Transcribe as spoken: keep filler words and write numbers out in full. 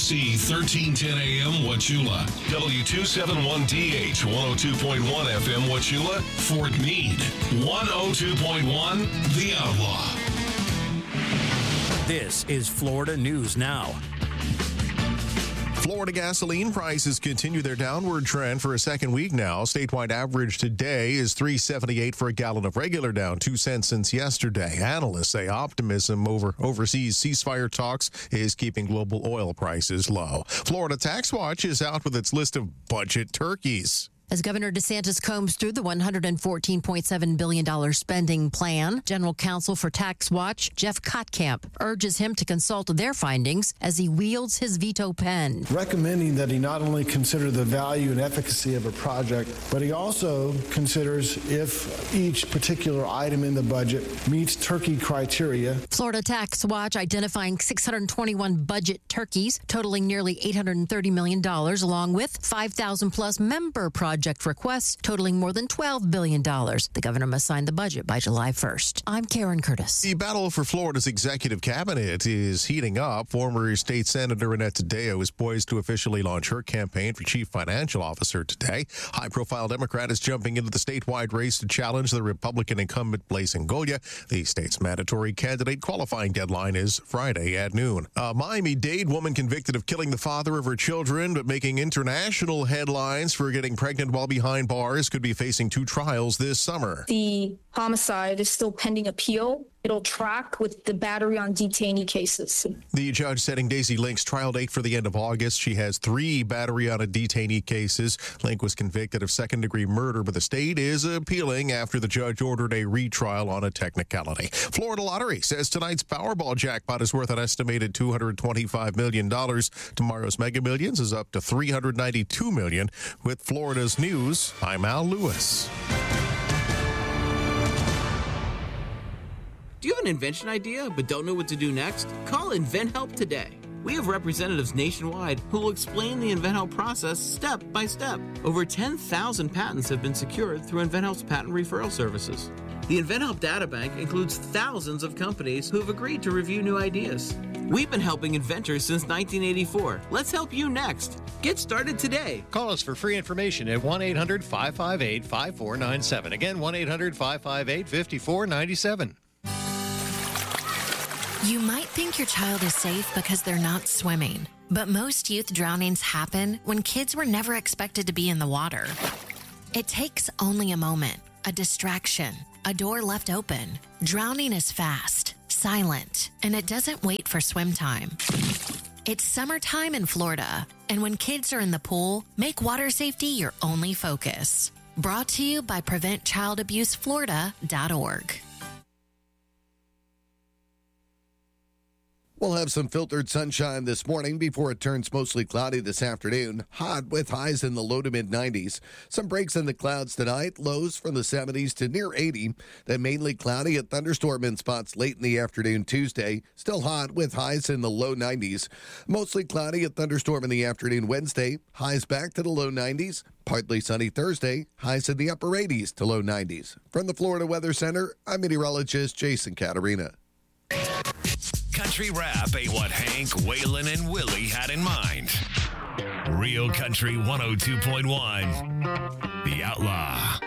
C thirteen ten A M Wauchula, W two seventy-one D H one oh two point one F M Wauchula, Fort Meade, one oh two point one The Outlaw. This is Florida News Now. Florida gasoline prices continue their downward trend for a second week now. Statewide average today is three seventy-eight for a gallon of regular, down two cents since yesterday. Analysts say optimism over overseas ceasefire talks is keeping global oil prices low. Florida Tax Watch is out with its list of budget turkeys. As Governor DeSantis combs through the one hundred fourteen point seven billion dollars spending plan, General Counsel for Tax Watch, Jeff Kottkamp, urges him to consult their findings as he wields his veto pen. Recommending that he not only consider the value and efficacy of a project, but he also considers if each particular item in the budget meets turkey criteria. Florida Tax Watch identifying six hundred twenty-one budget turkeys, totaling nearly eight hundred thirty million dollars, along with five thousand plus member projects. Project requests totaling more than twelve billion dollars. The governor must sign the budget by July first. I'm Karen Curtis. The battle for Florida's executive cabinet is heating up. Former State Senator Annette Taddeo is poised to officially launch her campaign for chief financial officer today. High-profile Democrat is jumping into the statewide race to challenge the Republican incumbent Blaise Ingoglia. The state's mandatory candidate qualifying deadline is Friday at noon. A Miami-Dade woman convicted of killing the father of her children, but making international headlines for getting pregnant while behind bars, could be facing two trials this summer. The homicide is still pending appeal. It'll track with the battery on detainee cases. The judge setting Daisy Link's trial date for the end of August. She has three battery on a detainee cases. Link was convicted of second-degree murder, but the state is appealing after the judge ordered a retrial on a technicality. Florida Lottery says tonight's Powerball jackpot is worth an estimated two hundred twenty-five million dollars. Tomorrow's Mega Millions is up to three hundred ninety-two million dollars. With Florida's news, I'm Al Lewis. Do you have an invention idea but don't know what to do next? Call InventHelp today. We have representatives nationwide who will explain the InventHelp process step by step. Over ten thousand patents have been secured through InventHelp's patent referral services. The InventHelp Databank includes thousands of companies who have agreed to review new ideas. We've been helping inventors since nineteen eighty-four. Let's help you next. Get started today. Call us for free information at one eight hundred five five eight five four nine seven. Again, one eight hundred five five eight five four nine seven. You might think your child is safe because they're not swimming, but most youth drownings happen when kids were never expected to be in the water. It takes only a moment, a distraction, a door left open. Drowning is fast, silent, and it doesn't wait for swim time. It's summertime in Florida, and when kids are in the pool, make water safety your only focus. Brought to you by prevent child abuse florida dot org. We'll have some filtered sunshine this morning before it turns mostly cloudy this afternoon. Hot with highs in the low to mid nineties. Some breaks in the clouds tonight. Lows from the seventies to near eighty. Then mainly cloudy, a thunderstorm in spots late in the afternoon Tuesday. Still hot with highs in the low nineties. Mostly cloudy, a thunderstorm in the afternoon Wednesday. Highs back to the low nineties. Partly sunny Thursday. Highs in the upper eighties to low nineties. From the Florida Weather Center, I'm meteorologist Jason Caterina. Country Rap ain't what Hank, Waylon, and Willie had in mind. Real Country one oh two point one, The Outlaw.